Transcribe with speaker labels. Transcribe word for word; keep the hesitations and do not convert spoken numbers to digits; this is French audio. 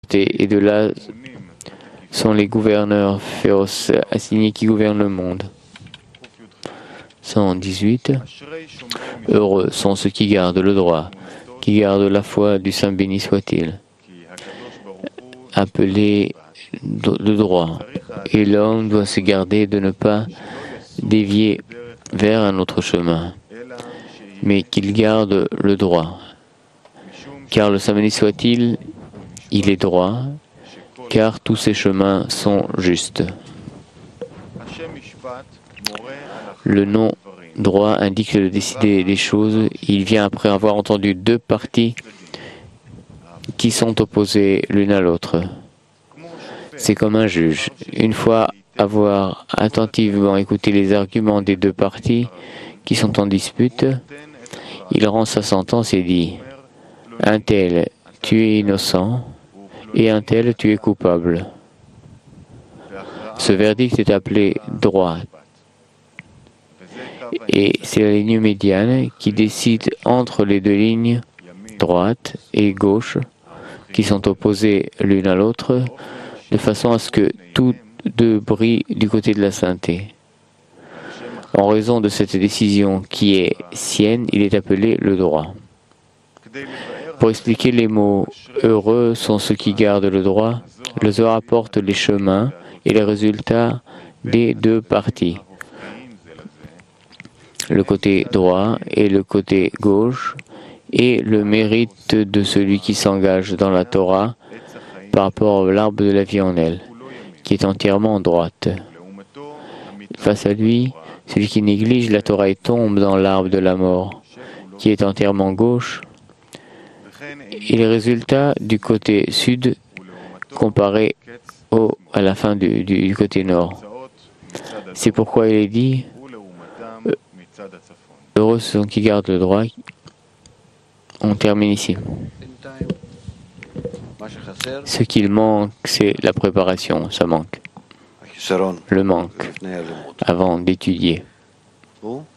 Speaker 1: et de là sont les gouverneurs féroces assignés qui gouvernent le monde. cent dix-huit. Heureux sont ceux qui gardent le droit, qui gardent la foi du Saint béni soit-il. Appelé le droit, et l'homme doit se garder de ne pas dévier vers un autre chemin, mais qu'il garde le droit. Car le Saint béni soit-il, il est droit, car tous ses chemins sont justes. Le nom droit indique le décider des choses. Il vient après avoir entendu deux parties qui sont opposées l'une à l'autre. C'est comme un juge. Une fois avoir attentivement écouté les arguments des deux parties qui sont en dispute, il rend sa sentence et dit « Un tel, tu es innocent, et un tel, tu es coupable. » Ce verdict est appelé droit. Et c'est la ligne médiane qui décide entre les deux lignes, droite et gauche, qui sont opposées l'une à l'autre, de façon à ce que tous deux brillent du côté de la sainteté. En raison de cette décision qui est sienne, il est appelé le droit. Pour expliquer les mots « heureux sont ceux qui gardent le droit », le Zohar apporte les chemins et les résultats des deux parties. Le côté droit et le côté gauche, et le mérite de celui qui s'engage dans la Torah par rapport à l'arbre de la vie en elle, qui est entièrement droite. Face à lui, celui qui néglige la Torah et tombe dans l'arbre de la mort, qui est entièrement gauche, et les résultats du côté sud comparés au, à la fin du, du, du côté nord. C'est pourquoi il est dit « Heureux sont qui gardent le droit ». On termine ici. Ce qu'il manque, c'est la préparation, ça manque. Le manque, avant d'étudier.